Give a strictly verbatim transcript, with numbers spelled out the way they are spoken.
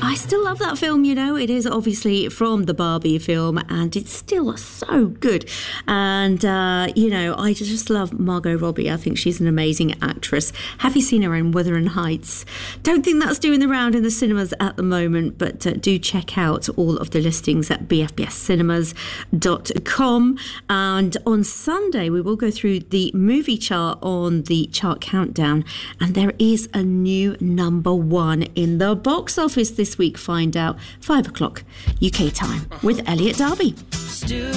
I still love that film, you know. It is obviously from the Barbie film, and it's still so good. And, uh, you know, I just love Margot Robbie. I think she's an amazing actress. Have you seen her in Wuthering Heights? Don't think that's doing the round in the cinemas at the moment, but uh, do check out all of the listings at b f b s cinemas dot com. And on Sunday, we will go through the movie chart on the Chart Countdown, and there is a new number one in the box office this week. Find out five o'clock U K time with Elliot Darby.